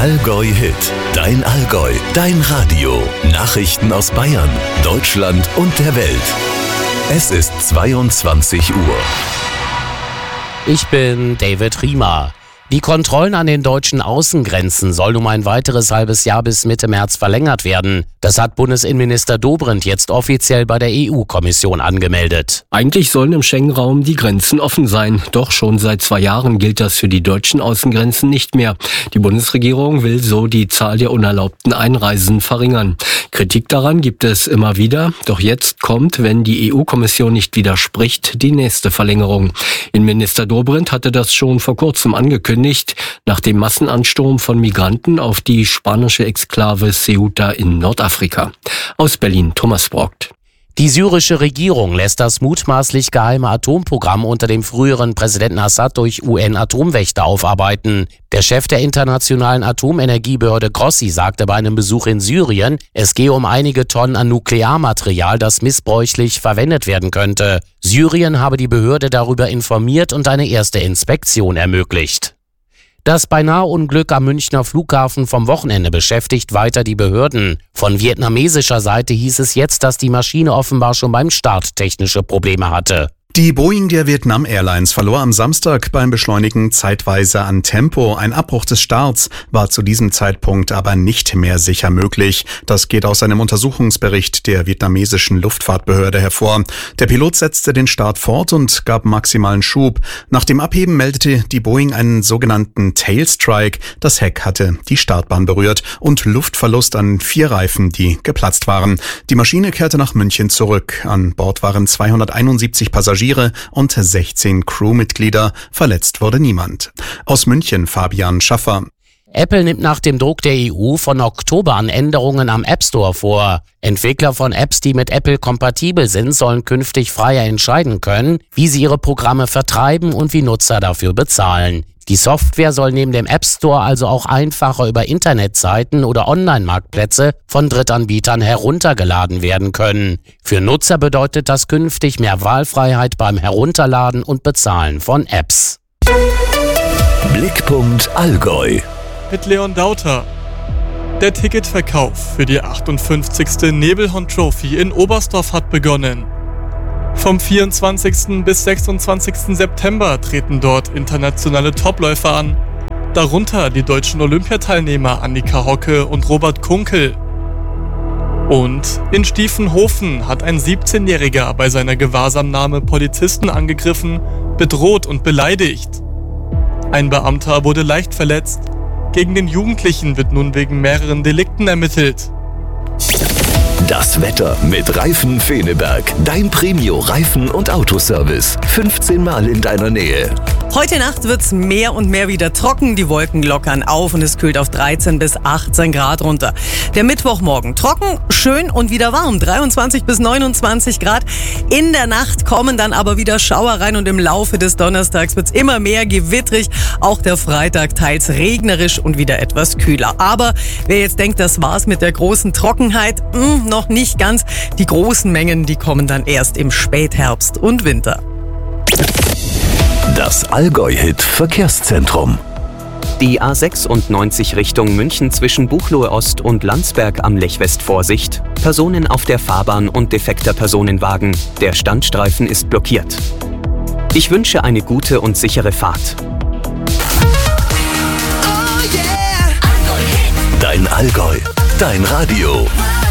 Allgäu Hit. Dein Allgäu, dein Radio. Nachrichten aus Bayern, Deutschland und der Welt. Es ist 22 Uhr. Ich bin David Riemer. Die Kontrollen an den deutschen Außengrenzen sollen um ein weiteres halbes Jahr bis Mitte März verlängert werden. Das hat Bundesinnenminister Dobrindt jetzt offiziell bei der EU-Kommission angemeldet. Eigentlich sollen im Schengen-Raum die Grenzen offen sein. Doch schon seit 2 Jahren gilt das für die deutschen Außengrenzen nicht mehr. Die Bundesregierung will so die Zahl der unerlaubten Einreisen verringern. Kritik daran gibt es immer wieder. Doch jetzt kommt, wenn die EU-Kommission nicht widerspricht, die nächste Verlängerung. Innenminister Dobrindt hatte das schon vor kurzem angekündigt, nach dem Massenansturm von Migranten auf die spanische Exklave Ceuta in Nordafrika. Aus Berlin, Thomas Brockt. Die syrische Regierung lässt das mutmaßlich geheime Atomprogramm unter dem früheren Präsidenten Assad durch UN-Atomwächter aufarbeiten. Der Chef der internationalen Atomenergiebehörde Grossi sagte bei einem Besuch in Syrien, es gehe um einige Tonnen an Nuklearmaterial, das missbräuchlich verwendet werden könnte. Syrien habe die Behörde darüber informiert und eine erste Inspektion ermöglicht. Das Beinahe-Unglück am Münchner Flughafen vom Wochenende beschäftigt weiter die Behörden. Von vietnamesischer Seite hieß es jetzt, dass die Maschine offenbar schon beim Start technische Probleme hatte. Die Boeing der Vietnam Airlines verlor am Samstag beim Beschleunigen zeitweise an Tempo. Ein Abbruch des Starts war zu diesem Zeitpunkt aber nicht mehr sicher möglich. Das geht aus einem Untersuchungsbericht der vietnamesischen Luftfahrtbehörde hervor. Der Pilot setzte den Start fort und gab maximalen Schub. Nach dem Abheben meldete die Boeing einen sogenannten Tailstrike. Das Heck hatte die Startbahn berührt und Luftverlust an 4 Reifen, die geplatzt waren. Die Maschine kehrte nach München zurück. An Bord waren 271 Passagiere und 16 Crewmitglieder. Verletzt wurde niemand. Aus München Fabian Schaffer. Apple nimmt nach dem Druck der EU von Oktober an Änderungen am App Store vor. Entwickler von Apps, die mit Apple kompatibel sind, sollen künftig freier entscheiden können, wie sie ihre Programme vertreiben und wie Nutzer dafür bezahlen. Die Software soll neben dem App Store also auch einfacher über Internetseiten oder Online-Marktplätze von Drittanbietern heruntergeladen werden können. Für Nutzer bedeutet das künftig mehr Wahlfreiheit beim Herunterladen und Bezahlen von Apps. Blickpunkt Allgäu. Mit Leon Dauter. Der Ticketverkauf für die 58. Nebelhorn Trophy in Oberstdorf hat begonnen. Vom 24. bis 26. September treten dort internationale Topläufer an, darunter die deutschen Olympiateilnehmer Annika Hocke und Robert Kunkel. Und in Stiefenhofen hat ein 17-Jähriger bei seiner Gewahrsamnahme Polizisten angegriffen, bedroht und beleidigt. Ein Beamter wurde leicht verletzt. Gegen den Jugendlichen wird nun wegen mehreren Delikten ermittelt. Das Wetter mit Reifen Feneberg. Dein Premio-Reifen- und Autoservice. 15 Mal in deiner Nähe. Heute Nacht wird's mehr und mehr wieder trocken. Die Wolken lockern auf und es kühlt auf 13 bis 18 Grad runter. Der Mittwochmorgen trocken, schön und wieder warm. 23 bis 29 Grad. In der Nacht kommen dann aber wieder Schauer rein und im Laufe des Donnerstags wird's immer mehr gewittrig. Auch der Freitag teils regnerisch und wieder etwas kühler. Aber wer jetzt denkt, das war's mit der großen Trockenheit, noch nicht ganz. Die großen Mengen, die kommen dann erst im Spätherbst und Winter. Das Allgäu-Hit Verkehrszentrum. Die A96 Richtung München zwischen Buchloe Ost und Landsberg am Lech-West Vorsicht. Personen auf der Fahrbahn und defekter Personenwagen. Der Standstreifen ist blockiert. Ich wünsche eine gute und sichere Fahrt. Dein Allgäu, dein Radio.